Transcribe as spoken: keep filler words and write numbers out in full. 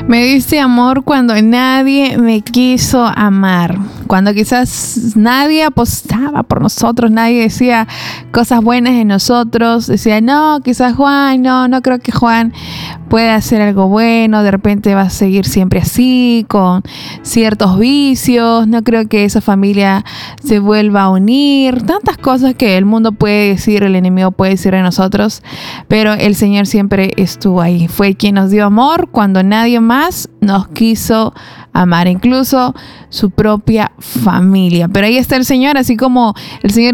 Me diste amor cuando nadie me quiso amar, cuando quizás nadie apostaba por nosotros, nadie decía cosas buenas de nosotros, decía, no, quizás Juan, no, no creo que Juan pueda hacer algo bueno, de repente va a seguir siempre así, con ciertos vicios, no creo que esa familia se vuelva a unir, tantas cosas que el mundo puede decir, el enemigo puede decir de nosotros, pero el Señor siempre estuvo ahí, fue quien nos dio amor cuando nadie más nos quiso amar, incluso su propia familia. Pero ahí está el Señor, así como el Señor